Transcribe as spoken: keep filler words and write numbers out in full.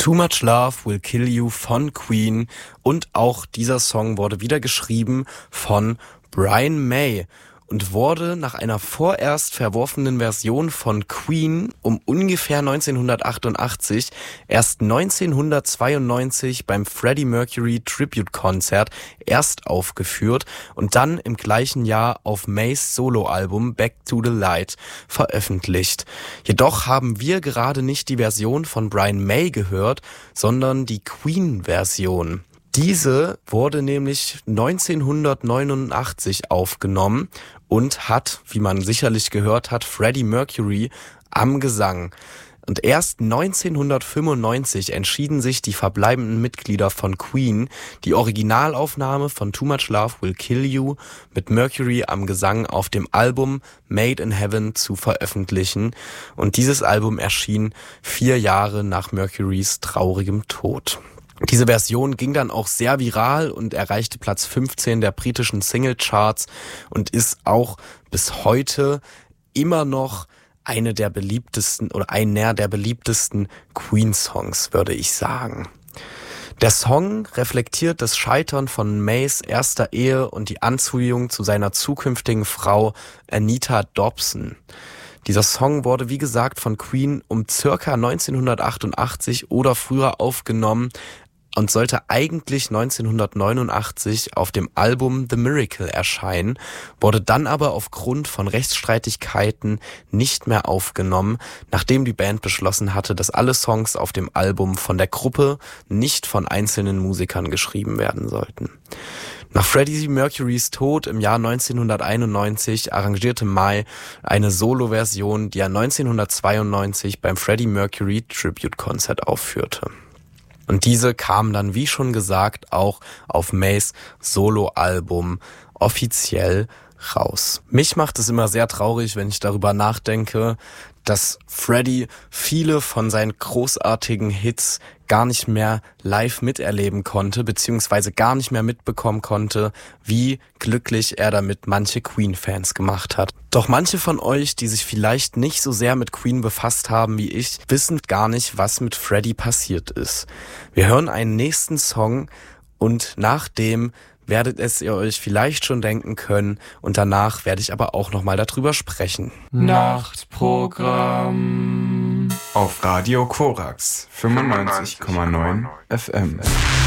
Too Much Love Will Kill You von Queen, und auch dieser Song wurde wieder geschrieben von Brian May und wurde nach einer vorerst verworfenen Version von Queen um ungefähr neunzehnhundertachtundachtzig erst neunzehnhundertzweiundneunzig beim Freddie Mercury Tribute Konzert erst aufgeführt und dann im gleichen Jahr auf Mays Soloalbum Back to the Light veröffentlicht. Jedoch haben wir gerade nicht die Version von Brian May gehört, sondern die Queen-Version. Diese wurde nämlich neunzehnhundertneunundachtzig aufgenommen und hat, wie man sicherlich gehört hat, Freddie Mercury am Gesang. Und erst neunzehnhundertfünfundneunzig entschieden sich die verbleibenden Mitglieder von Queen, die Originalaufnahme von Too Much Love Will Kill You mit Mercury am Gesang auf dem Album Made in Heaven zu veröffentlichen. Und dieses Album erschien vier Jahre nach Mercurys traurigem Tod. Diese Version ging dann auch sehr viral und erreichte Platz fünfzehn der britischen Singlecharts und ist auch bis heute immer noch eine der beliebtesten oder einer der beliebtesten Queen-Songs, würde ich sagen. Der Song reflektiert das Scheitern von Mays erster Ehe und die Anziehung zu seiner zukünftigen Frau Anita Dobson. Dieser Song wurde, wie gesagt, von Queen um circa neunzehnhundertachtundachtzig oder früher aufgenommen und sollte eigentlich neunzehnhundertneunundachtzig auf dem Album The Miracle erscheinen, wurde dann aber aufgrund von Rechtsstreitigkeiten nicht mehr aufgenommen, nachdem die Band beschlossen hatte, dass alle Songs auf dem Album von der Gruppe, nicht von einzelnen Musikern geschrieben werden sollten. Nach Freddie Mercurys Tod im Jahr neunzehnhunderteinundneunzig arrangierte May eine Solo-Version, die er neunzehnhundertzweiundneunzig beim Freddie Mercury Tribute Konzert aufführte. Und diese kam dann, wie schon gesagt, auch auf Mays Soloalbum offiziell raus. Mich macht es immer sehr traurig, wenn ich darüber nachdenke, dass Freddie viele von seinen großartigen Hits gar nicht mehr live miterleben konnte, beziehungsweise gar nicht mehr mitbekommen konnte, wie glücklich er damit manche Queen-Fans gemacht hat. Doch manche von euch, die sich vielleicht nicht so sehr mit Queen befasst haben wie ich, wissen gar nicht, was mit Freddie passiert ist. Wir hören einen nächsten Song und nach dem werdet es ihr euch vielleicht schon denken können, und danach werde ich aber auch nochmal darüber sprechen. Nachtprogramm auf Radio Korax fünfundneunzig Komma neun F M.